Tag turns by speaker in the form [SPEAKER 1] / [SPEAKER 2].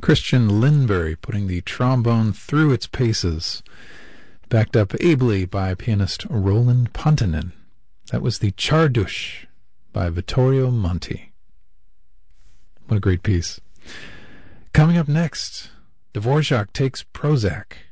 [SPEAKER 1] Christian Lindbergh putting the trombone through its paces, backed up ably by pianist Roland Pontanen. That was the Czardusz by Vittorio Monti. What a great piece. Coming up next, Dvorak takes Prozac.